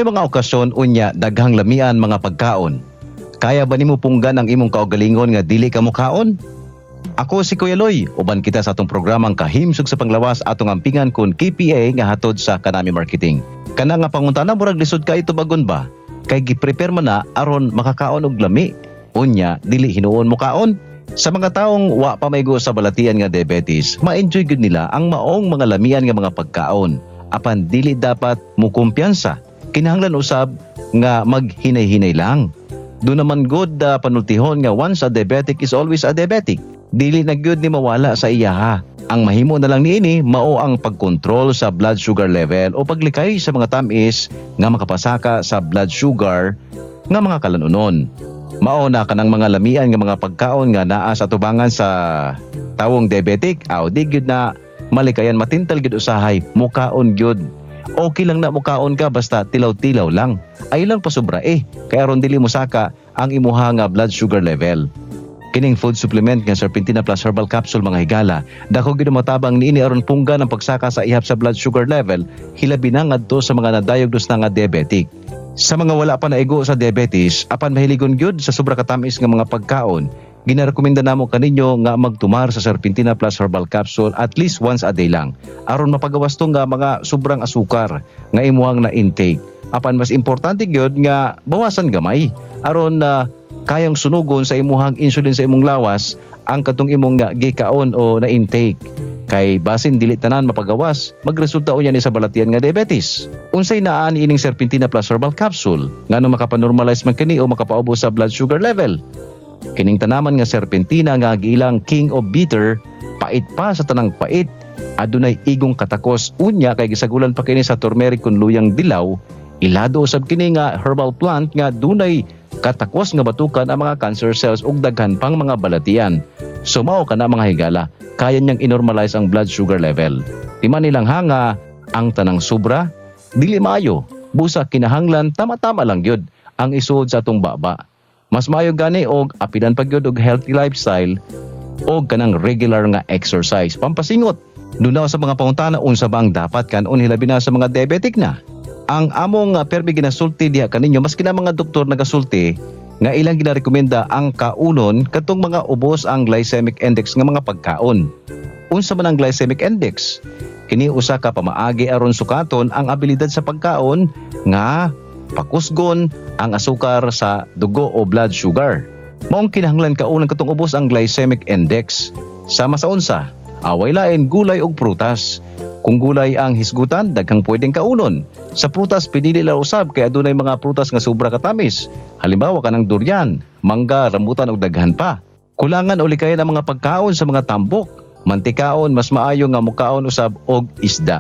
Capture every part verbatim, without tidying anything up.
Dunay mga okasyon unya daghang lamian mga pagkaon. Kaya ba nimo punggan ang imong kaugalingon nga dili ka mukaon? Ako si Kuya Loy, uban kita sa atong programang kahimsog sa panglawas atong ampingan kun K P A nga hatod sa Kanami Marketing. Kana nga pangutana murag lisod ka ito bagon ba? Kay gi-prepare man na aron makakaon og lami. Unya dili hinuon mo kaon. Sa mga taong wa pa maygo sa balatian nga diabetes, ma-enjoy gud nila ang maong mga lamian nga mga pagkaon. Apan dili dapat mo kumpiyansa. Kinahanglan usab nga maghinay-hinay lang. Do naman good uh, panultihon nga once a diabetic is always a diabetic. Dili na gyud ni mawala sa iya ha. Ang mahimo na lang niini mao ang pagkontrol sa blood sugar level o paglikay sa mga tamis nga makapasaka sa blood sugar nga mga kalanunon. Mao na kanang mga lamian nga mga pagkaon nga naa sa tubangan sa tawong diabetic aw di gyud na malikayan matintal gyud usahay mukaon gyud. Okay lang na mukaon ka basta tilaw-tilaw lang. Ay lang pasobra eh kay aron dili mosaka ang imuha nga blood sugar level. Kining food supplement nga Serpentina Plus Herbal Capsule mga higala, dako gyud matabang niini aron punggan ang pagsaka sa ihap sa blood sugar level, hilabi na ngadto sa mga na-diagnose na nga diabetic. Sa mga wala pa naigo sa diabetes, apan mahiligon gyud sa sobra katamis nga mga pagkaon, ginarekomenda namo kaninyo nga magtumar sa Serpentina Plus Herbal Capsule at least once a day lang, aron mapagawas to nga mga sobrang asukar nga imuhang na intake. Apan mas importante gyud nga bawasan gamay aron na uh, kayang sunugon sa imuhang insulin sa imong lawas ang katong imong nga gikaon o na intake. Kay basin dili tanan mapagawas, magresulta unya ni sa balatian nga diabetes. Unsay naa niining Serpentina Plus Herbal Capsule ngano makapanormalize man kini o makapaubos sa blood sugar level. Kining tanaman nga serpentina nga giilang king of bitter, pait pa sa tanang pait, adunay igong katakos unya kay gisagulan pa kini sa turmeric kun luyang dilaw. Ilado usab kini nga herbal plant nga dunay katakos nga batukan ang mga cancer cells ug daghan pang mga balatian. So mao kana mga higala, kaya niyang inormalize ang blood sugar level. Di man nilang hanga ang tanang sobra, dili maayo. Busa kinahanglan tama-tama lang gyud ang isuod sa atong baba. Mas maayo gani og apidan pa gyud og healthy lifestyle og kanang regular nga exercise. Pampasingot. Dunaw sa mga pangutana unsa ba ang dapat kanon hilabi na sa mga diabetic na? Ang among uh, permi ginasulti diha kaninyo mas kina mga doktor nagasulti nga ilang ginarekomenda ang kaunon katong mga ubos ang glycemic index nga mga pagkaon. Unsa man ang glycemic index? Kini usa ka pamaagi aron sukaton ang abilidad sa pagkaon nga pakusgon ang asukar sa dugo o blood sugar. Maong kinahanglan kaunon katong ubos ang glycemic index. Sama sa unsa? Away lain gulay ug prutas. Kung gulay ang hisgutan, daghang pwedeng kaunon. Sa prutas, pinili lang usab kaya adunay mga prutas nga sobra katamis. Halimbawa kanang durian, mangga, rambutan ug daghan pa. Kulangan uli kayo ng mga pagkaon sa mga tambok. Mantikaon, mas maayo nga mukaon usab og isda.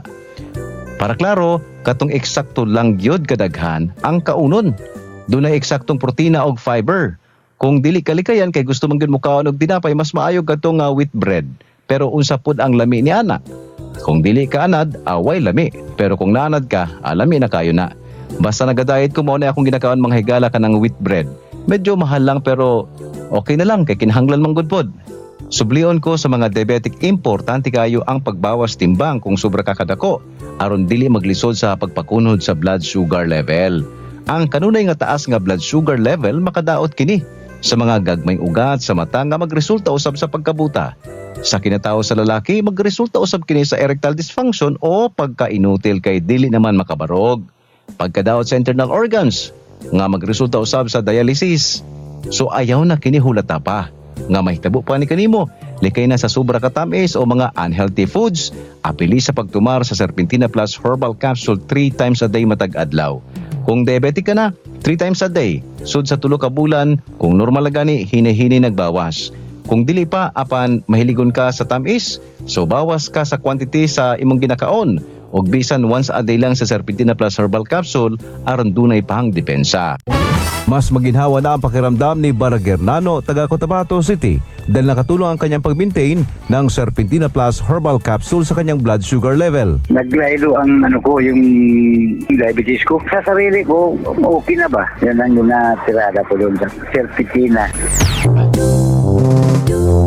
Para klaro, katong eksakto lang gyud kadaghan ang kaunon. Dunay eksaktong protina og fiber. Kung dili kalikayan kay gusto man gyud mukaon og tinapay, mas maayo katong uh, wheat bread. Pero unsa pud ang lami ni ana? Kung dili ka anad, away lami. Pero kung naanad ka, alami na kayo na. Basta nagadayet ko muna akong ginakaon mga higala ka ng wheat bread. Medyo mahal lang pero okay na lang kay kinahanglan man gud pod. Sublion ko sa mga diabetic, importante kayo ang pagbawas timbang kung sobra ka kadako aron dili maglisod sa pagpakunod sa blood sugar level. Ang kanunay nga taas nga blood sugar level makadaot kini sa mga gagmayng ugat sa mata nga magresulta usab sa pagkabuta. Sa kinatao sa lalaki, magresulta usab kini sa erectile dysfunction o pagkainutil kay dili naman makabarog. Pagkadaot sa internal organs, nga magresulta usab sa dialysis. So ayaw na kini hulata pa. Nga mahitabo pa ni kanimo, likay na sa sobra katamis o mga unhealthy foods, apili sa pagtumar sa Serpentina Plus Herbal Capsule three times a day matag adlaw. Kung diabetic ka na, three times a day. Sud sa tulo ka bulan, kung normal gani, hini-hini nagbawas. Kung dili pa, apan mahiligon ka sa tamis, so bawas ka sa quantity sa imong ginakaon. Og bisan once a day lang sa Serpentina Plus Herbal Capsule, aron dunay pang depensa. Mas maginhawa na ang pakiramdam ni Baragernano, taga Cotabato City, dahil nakatulong ang kanyang pag-maintain ng Serpentina Plus Herbal Capsule sa kanyang blood sugar level. Naglaylo ang ano ko, yung diabetes ko. Sa sarili ko, okay na ba? Yan ang yung natirada ko doon sa Serpentina.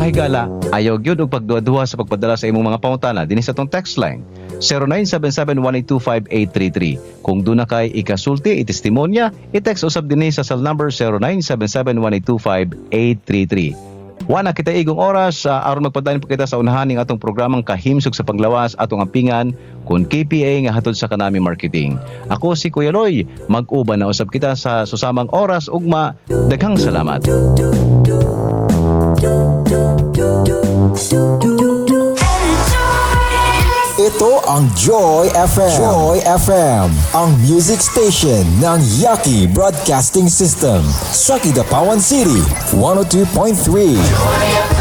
Mga higala, ayaw gyud og pagduwa-duwa sa pagpadala sa imong mga pangutana dinhi sa tong text line zero nine seven seven one eight two five eight three three. Kung doon na kay ikasulti, itestimonya, i-text usab dinhi sa cell number zero nine seven seven one eight two five eight three three. Wala kita igong oras uh, aron magpadayon po kita sa unahan ning atong programang kahimsog sa panglawas atong ampingan kun K P A nga hatod sa Kanami Marketing. Ako si Kuya Loy, mag-uban na usab kita sa susamang oras ugma. Daghang salamat. Ito ang Joy F M. Joy F M, ang music station ng Yaki Broadcasting System sa Kidapawan City, one oh two point three.